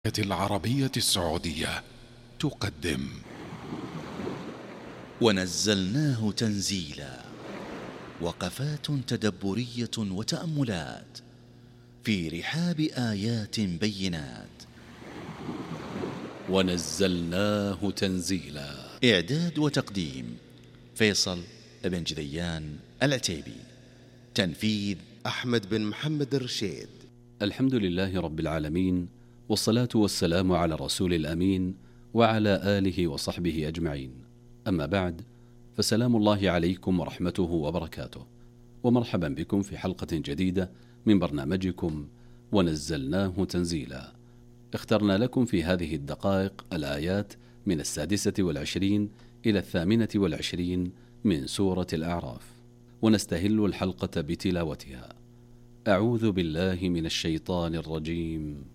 العربية السعودية تقدم ونزلناه تنزيلا. وقفات تدبرية وتأملات في رحاب آيات بينات. ونزلناه تنزيلا. إعداد وتقديم فيصل بن جذيان العتيبي. تنفيذ أحمد بن محمد الرشيد. الحمد لله رب العالمين، والصلاة والسلام على الرسول الأمين وعلى آله وصحبه أجمعين. أما بعد، فسلام الله عليكم ورحمته وبركاته، ومرحبا بكم في حلقة جديدة من برنامجكم ونزلناه تنزيلا. اخترنا لكم في هذه الدقائق الآيات من 26 إلى 28 من سورة الأعراف، ونستهل الحلقة بتلاوتها. أعوذ بالله من الشيطان الرجيم.